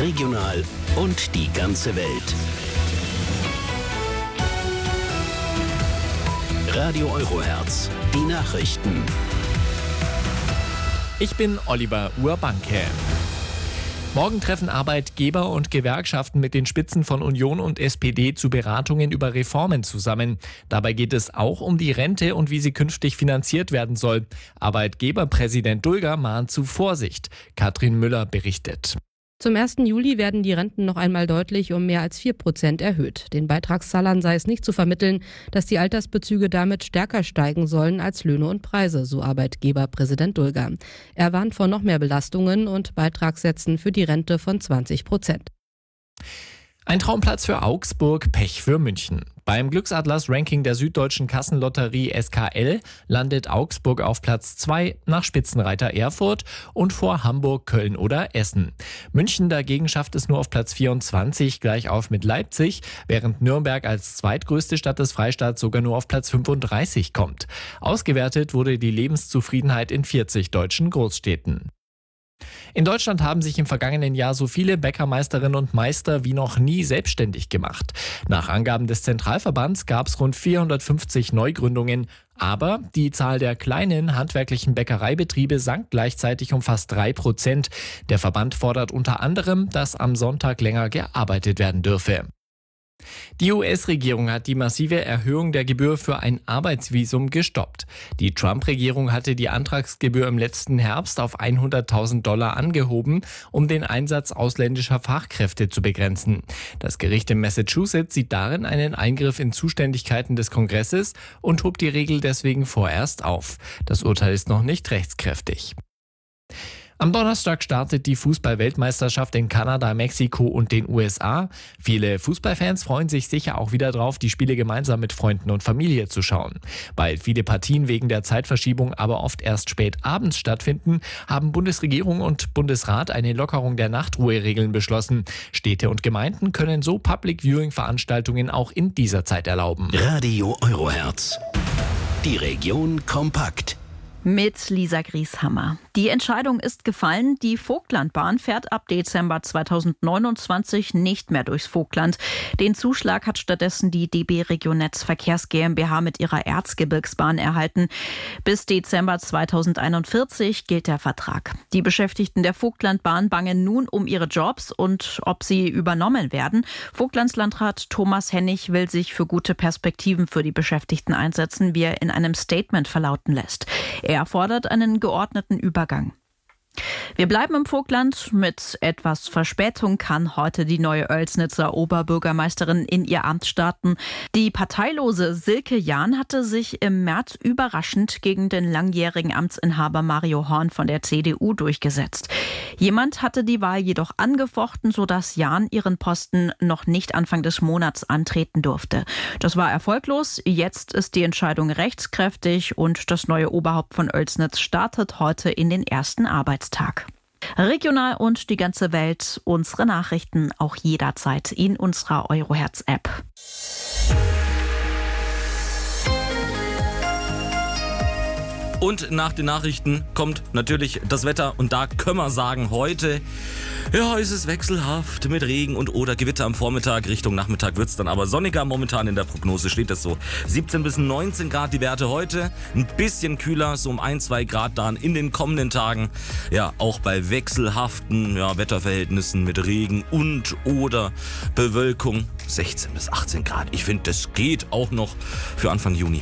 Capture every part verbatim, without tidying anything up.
regional und die ganze Welt. Radio Eurohertz, die Nachrichten. Ich bin Oliver Urbanke. Morgen treffen Arbeitgeber und Gewerkschaften mit den Spitzen von Union und S P D zu Beratungen über Reformen zusammen. Dabei geht es auch um die Rente und wie sie künftig finanziert werden soll. Arbeitgeberpräsident Dulger mahnt zu Vorsicht. Katrin Müller berichtet. Zum ersten Juli werden die Renten noch einmal deutlich um mehr als vier Prozent erhöht. Den Beitragszahlern sei es nicht zu vermitteln, dass die Altersbezüge damit stärker steigen sollen als Löhne und Preise, so Arbeitgeberpräsident Dulger. Er warnt vor noch mehr Belastungen und Beitragssätzen für die Rente von zwanzig Prozent. Ein Traumplatz für Augsburg, Pech für München. Beim Glücksatlas-Ranking der Süddeutschen Kassenlotterie S K L landet Augsburg auf Platz zwei nach Spitzenreiter Erfurt und vor Hamburg, Köln oder Essen. München dagegen schafft es nur auf Platz vierundzwanzig, gleich auf mit Leipzig, während Nürnberg als zweitgrößte Stadt des Freistaats sogar nur auf Platz fünfunddreißig kommt. Ausgewertet wurde die Lebenszufriedenheit in vierzig deutschen Großstädten. In Deutschland haben sich im vergangenen Jahr so viele Bäckermeisterinnen und Meister wie noch nie selbstständig gemacht. Nach Angaben des Zentralverbands gab es rund vierhundertfünfzig Neugründungen, aber die Zahl der kleinen handwerklichen Bäckereibetriebe sank gleichzeitig um fast drei Prozent. Der Verband fordert unter anderem, dass am Sonntag länger gearbeitet werden dürfe. Die U S-Regierung hat die massive Erhöhung der Gebühr für ein Arbeitsvisum gestoppt. Die Trump-Regierung hatte die Antragsgebühr im letzten Herbst auf hunderttausend Dollar angehoben, um den Einsatz ausländischer Fachkräfte zu begrenzen. Das Gericht in Massachusetts sieht darin einen Eingriff in Zuständigkeiten des Kongresses und hob die Regel deswegen vorerst auf. Das Urteil ist noch nicht rechtskräftig. Am Donnerstag startet die Fußball-Weltmeisterschaft in Kanada, Mexiko und den U S A. Viele Fußballfans freuen sich sicher auch wieder drauf, die Spiele gemeinsam mit Freunden und Familie zu schauen. Weil viele Partien wegen der Zeitverschiebung aber oft erst spät abends stattfinden, haben Bundesregierung und Bundesrat eine Lockerung der Nachtruheregeln beschlossen. Städte und Gemeinden können so Public-Viewing-Veranstaltungen auch in dieser Zeit erlauben. Radio Eurohertz, die Region kompakt. Mit Lisa Grieshammer. Die Entscheidung ist gefallen, die Vogtlandbahn fährt ab Dezember zweitausendneunundzwanzig nicht mehr durchs Vogtland. Den Zuschlag hat stattdessen die D B Regionetz Verkehrs GmbH mit ihrer Erzgebirgsbahn erhalten. Bis Dezember zweitausendeinundvierzig gilt der Vertrag. Die Beschäftigten der Vogtlandbahn bangen nun um ihre Jobs und ob sie übernommen werden. Vogtlandslandrat Thomas Hennig will sich für gute Perspektiven für die Beschäftigten einsetzen, wie er in einem Statement verlauten lässt. Er fordert einen geordneten Übergang. Wir bleiben im Vogtland. Mit etwas Verspätung kann heute die neue Oelsnitzer Oberbürgermeisterin in ihr Amt starten. Die parteilose Silke Jahn hatte sich im März überraschend gegen den langjährigen Amtsinhaber Mario Horn von der C D U durchgesetzt. Jemand hatte die Wahl jedoch angefochten, sodass Jahn ihren Posten noch nicht Anfang des Monats antreten durfte. Das war erfolglos. Jetzt ist die Entscheidung rechtskräftig und das neue Oberhaupt von Oelsnitz startet heute in den ersten Arbeitstag. Regional und die ganze Welt, unsere Nachrichten auch jederzeit in unserer Eurohertz-App. Und nach den Nachrichten kommt natürlich das Wetter und da können wir sagen, heute ja, ist es wechselhaft mit Regen und oder Gewitter am Vormittag. Richtung Nachmittag wird es dann aber sonniger. Momentan in der Prognose steht es so. siebzehn bis neunzehn Grad die Werte heute. Ein bisschen kühler, so um ein, zwei Grad dann in den kommenden Tagen. Ja, auch bei wechselhaften ja, Wetterverhältnissen mit Regen und oder Bewölkung. sechzehn bis achtzehn Grad. Ich finde, das geht auch noch für Anfang Juni.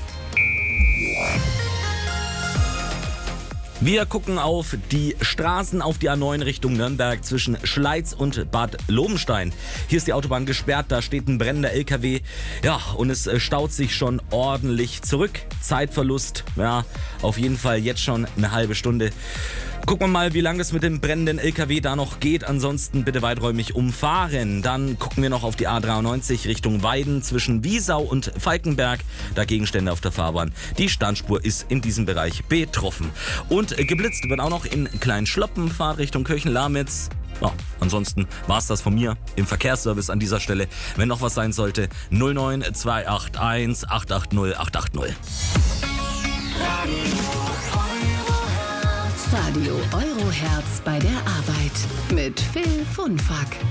Wir gucken auf die Straßen, auf die A neun Richtung Nürnberg zwischen Schleiz und Bad Lobenstein. Hier ist die Autobahn gesperrt, da steht ein brennender L K W. Ja, und es staut sich schon ordentlich zurück. Zeitverlust, ja, auf jeden Fall jetzt schon eine halbe Stunde. Gucken wir mal, wie lange es mit dem brennenden L K W da noch geht. Ansonsten bitte weiträumig umfahren. Dann gucken wir noch auf die A dreiundneunzig Richtung Weiden zwischen Wiesau und Falkenberg. Da Gegenstände auf der Fahrbahn. Die Standspur ist in diesem Bereich betroffen. Und geblitzt wird auch noch in Kleinschloppen, Fahrtrichtung Kirchen-Lamitz. Ja, ansonsten war es das von mir im Verkehrsservice an dieser Stelle. Wenn noch was sein sollte, null neun zwei acht eins acht acht null acht acht null. Radio Eurohertz bei der Arbeit mit Phil Funfack.